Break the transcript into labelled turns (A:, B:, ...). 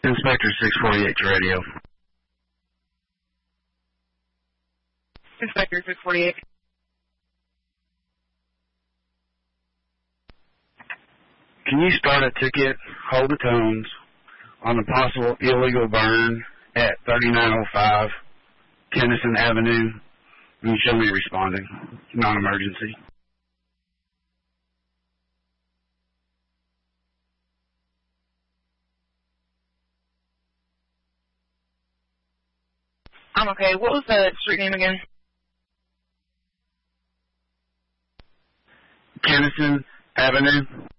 A: Inspector 648 to radio.
B: Inspector 648.
A: Can you start a ticket, hold the tones, on a possible illegal burn at 3905 Tennyson Avenue, and show me responding? Non-emergency.
B: I'm okay. What was the street name again?
A: Tennyson Avenue.